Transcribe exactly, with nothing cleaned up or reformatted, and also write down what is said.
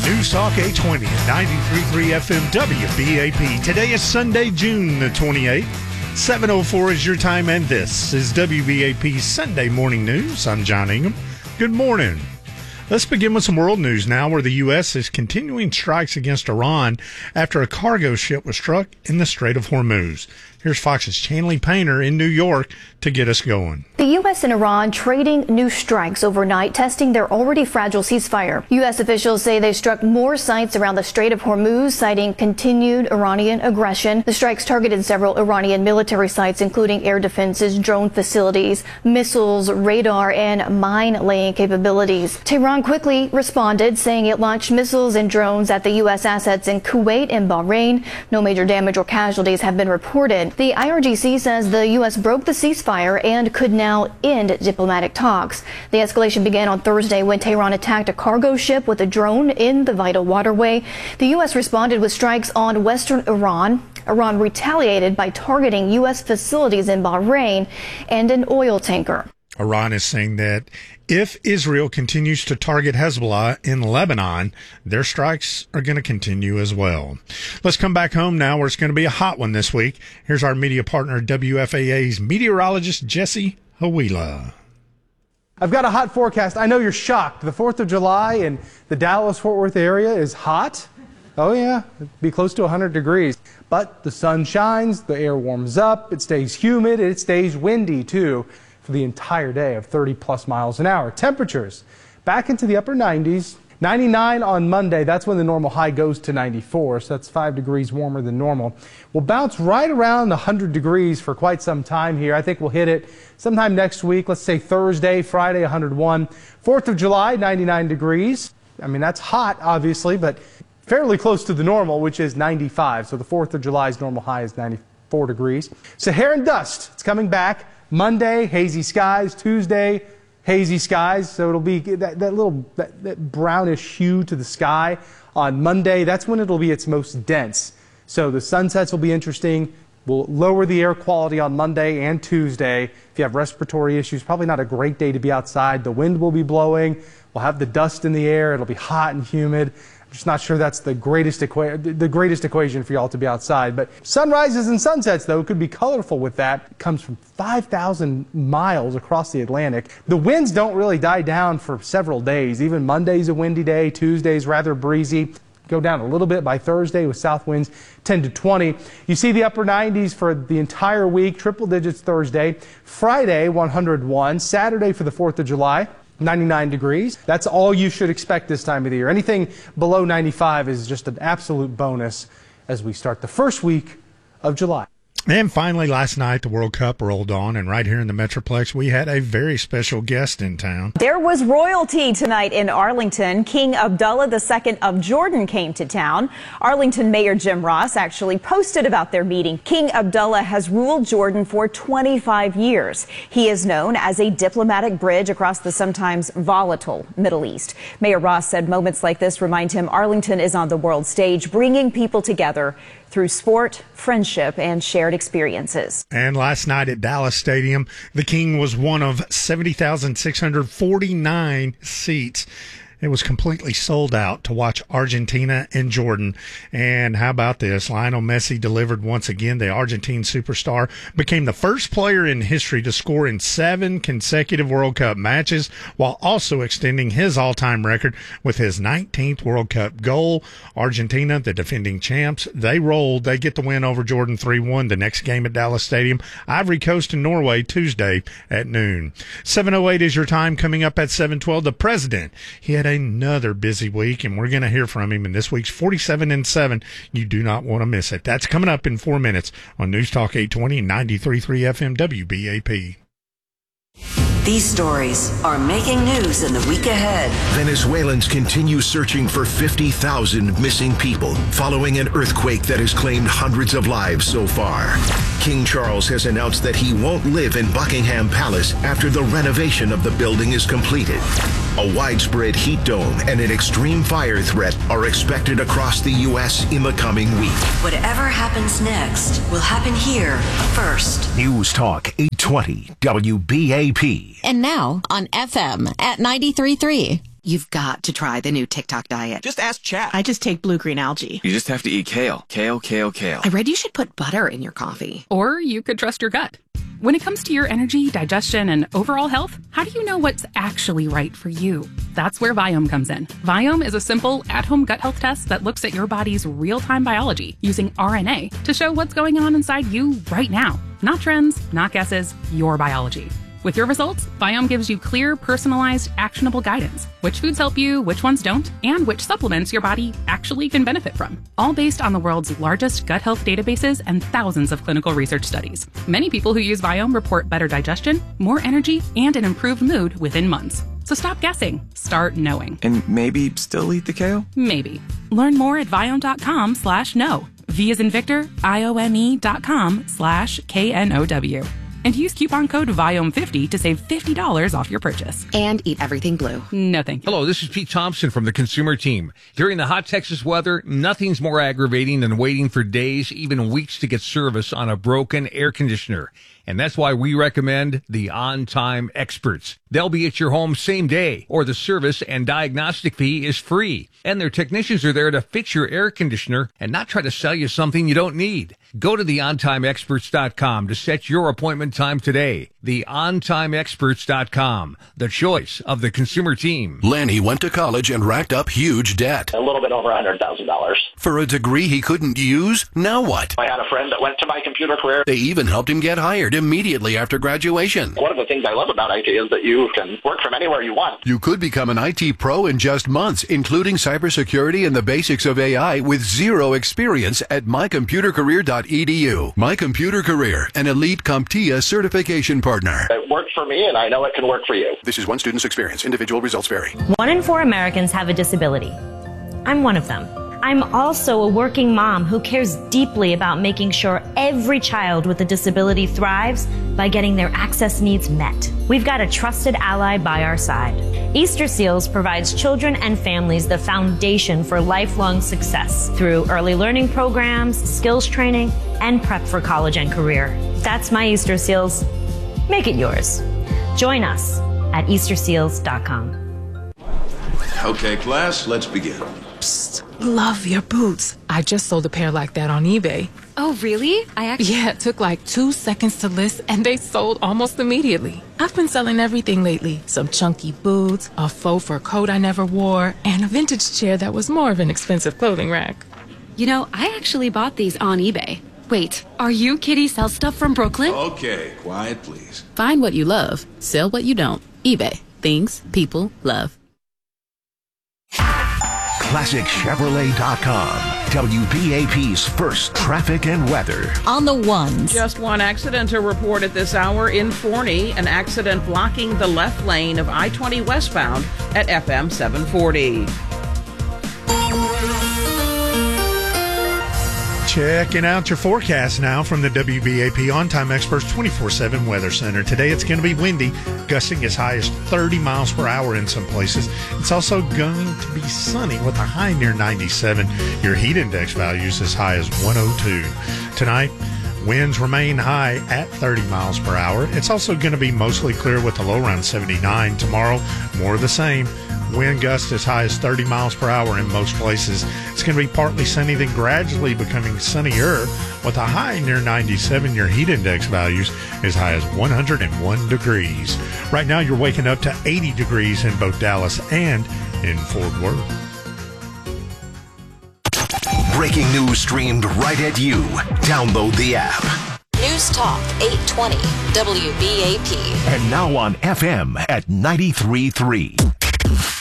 News Talk eight twenty and ninety-three point three F M W B A P. Today is Sunday, June the twenty-eighth. seven oh four is your time, and this is W B A P Sunday Morning News. I'm John Ingham. Good morning. Let's begin with some world news now, where the U S is continuing strikes against Iran after a cargo ship was struck in the Strait of Hormuz. Here's Fox's Chanley Painter in New York to get us going. The U S and Iran trading new strikes overnight, testing their already fragile ceasefire. U S officials say they struck more sites around the Strait of Hormuz, citing continued Iranian aggression. The strikes targeted several Iranian military sites, including air defenses, drone facilities, missiles, radar, and mine-laying capabilities. Tehran quickly responded, saying it launched missiles and drones at the U S assets in Kuwait and Bahrain. No major damage or casualties have been reported. The I R G C says the U S broke the ceasefire and could now end diplomatic talks. The escalation began on Thursday when Tehran attacked a cargo ship with a drone in the vital waterway. The U S responded with strikes on western Iran. Iran retaliated by targeting U S facilities in Bahrain and an oil tanker. Iran is saying that if Israel continues to target Hezbollah in Lebanon, their strikes are going to continue as well. Let's come back home now, where it's going to be a hot one this week. Here's our media partner, W F A A's meteorologist, Jesse Hawila. I've got a hot forecast. I know you're shocked. The fourth of July in the Dallas-Fort Worth area is hot. Oh, yeah, it'd be close to one hundred degrees. But the sun shines, the air warms up, it stays humid, it stays windy, too, for the entire day of thirty plus miles an hour. Temperatures back into the upper nineties. ninety-nine on Monday. That's when the normal high goes to ninety-four, so that's five degrees warmer than normal. We'll bounce right around one hundred degrees for quite some time here. I think we'll hit it sometime next week. Let's say Thursday, Friday, one hundred one. fourth of July, ninety-nine degrees. I mean, that's hot, obviously, but fairly close to the normal, which is ninety-five. So the fourth of July's normal high is ninety-four degrees. Saharan dust, it's coming back. Monday, hazy skies. Tuesday, hazy skies. So it'll be that, that little that, that brownish hue to the sky on Monday. That's when it'll be its most dense. So the sunsets will be interesting. We'll lower the air quality on Monday and Tuesday. If you have respiratory issues, probably not a great day to be outside. The wind will be blowing. We'll have the dust in the air. It'll be hot and humid. I'm just not sure that's the greatest equa- the greatest equation for y'all to be outside. But sunrises and sunsets, though, could be colorful with that. It comes from five thousand miles across the Atlantic. The winds don't really die down for several days. Even Monday's a windy day. Tuesday's rather breezy. Go down a little bit by Thursday with south winds ten to twenty. You see the upper nineties for the entire week. Triple digits Thursday. Friday, one hundred one. Saturday for the fourth of July. ninety-nine degrees. That's all you should expect this time of the year. Anything below ninety-five is just an absolute bonus as we start the first week of July. And finally, last night, the World Cup rolled on, and right here in the Metroplex, we had a very special guest in town. There was royalty tonight in Arlington. King Abdullah the Second of Jordan came to town. Arlington Mayor Jim Ross actually posted about their meeting. King Abdullah has ruled Jordan for twenty-five years. He is known as a diplomatic bridge across the sometimes volatile Middle East. Mayor Ross said moments like this remind him Arlington is on the world stage, bringing people together through sport, friendship, and shared experiences. And last night at Dallas Stadium, the King was one of seventy thousand six hundred forty-nine seats. It was completely sold out to watch Argentina and Jordan. And how about this? Lionel Messi delivered once again. The Argentine superstar became the first player in history to score in seven consecutive World Cup matches, while also extending his all-time record with his nineteenth World Cup goal. Argentina, the defending champs, they rolled. They get the win over Jordan three one. The next game at Dallas Stadium, Ivory Coast and Norway, Tuesday at noon. seven oh eight is your time. Coming up at seven twelve, the president, he had another busy week, and we're going to hear from him in this week's forty-seven and seven. You do not want to miss it. That's coming up in four minutes on News Talk eight twenty and ninety-three point three F M W B A P. These stories are making news in the week ahead. Venezuelans continue searching for fifty thousand missing people following an earthquake that has claimed hundreds of lives so far. King Charles has announced that he won't live in Buckingham Palace after the renovation of the building is completed. A widespread heat dome and an extreme fire threat are expected across the U S in the coming week. Whatever happens next will happen here first. News Talk eight twenty W B A P. And now on F M at ninety-three point three. You've got to try the new TikTok diet. Just ask Chat. I just take blue-green algae. You just have to eat kale. Kale, kale, kale. I read you should put butter in your coffee. Or you could trust your gut. When it comes to your energy, digestion, and overall health, how do you know what's actually right for you? That's where Viome comes in. Viome is a simple, at-home gut health test that looks at your body's real-time biology using R N A to show what's going on inside you right now. Not trends, not guesses, your biology. With your results, Viome gives you clear, personalized, actionable guidance. Which foods help you, which ones don't, and which supplements your body actually can benefit from. All based on the world's largest gut health databases and thousands of clinical research studies. Many people who use Viome report better digestion, more energy, and an improved mood within months. So stop guessing. Start knowing. And maybe still eat the kale? Maybe. Learn more at Viome.com slash know. V as in Victor, I O M E dot com slash K N O W. And use coupon code Viome fifty to save fifty dollars off your purchase. And eat everything blue. No thank you. Hello, this is Pete Thompson from the Consumer Team. During the hot Texas weather, nothing's more aggravating than waiting for days, even weeks to get service on a broken air conditioner. And that's why we recommend the On-Time Experts. They'll be at your home same day, or the service and diagnostic fee is free. And their technicians are there to fix your air conditioner and not try to sell you something you don't need. Go to the on time experts dot com to set your appointment time today. the on time experts dot com, the choice of the Consumer Team. Lanny went to college and racked up huge debt. A little bit over one hundred thousand dollars. For a degree he couldn't use? Now what? I had a friend that went to My Computer Career. They even helped him get hired immediately after graduation. One of the things I love about I T is that you can work from anywhere you want. You could become an I T pro in just months, including cybersecurity and the basics of A I with zero experience at my computer career dot e d u. My Computer Career, an elite CompTIA certification partner. It worked for me, and I know it can work for you. This is one student's experience. Individual results vary. One in four Americans have a disability. I'm one of them. I'm also a working mom who cares deeply about making sure every child with a disability thrives by getting their access needs met. We've got a trusted ally by our side. Easter Seals provides children and families the foundation for lifelong success through early learning programs, skills training, and prep for college and career. That's my Easter Seals. Make it yours. Join us at easter seals dot com. Okay, class, let's begin. Psst, love your boots. I just sold a pair like that on eBay. Oh, really? I actually... Yeah, it took like two seconds to list, and they sold almost immediately. I've been selling everything lately. Some chunky boots, a faux fur coat I never wore, and a vintage chair that was more of an expensive clothing rack. You know, I actually bought these on eBay. Wait, are you Kitty Sell Stuff from Brooklyn? Okay, quiet, please. Find what you love. Sell what you don't. eBay. Things people love. Classic Chevrolet dot com. W B A P's first traffic and weather. On the ones. Just one accident to report at this hour in Forney. An accident blocking the left lane of I twenty westbound at F M seven forty. Checking out your forecast now from the W B A P On-Time Experts twenty-four seven Weather Center. Today it's going to be windy, gusting as high as thirty miles per hour in some places. It's also going to be sunny with a high near ninety-seven. Your heat index values as high as one oh two. Tonight, winds remain high at thirty miles per hour. It's also going to be mostly clear with a low around seventy-nine. Tomorrow, more of the same. Wind gusts as high as thirty miles per hour in most places. It's going to be partly sunny, then gradually becoming sunnier with a high near ninety-seven. Your heat index values as high as one hundred one degrees. Right now, you're waking up to eighty degrees in both Dallas and in Fort Worth. Breaking news streamed right at you. Download the app. News Talk eight twenty W B A P. And now on F M at ninety-three point three.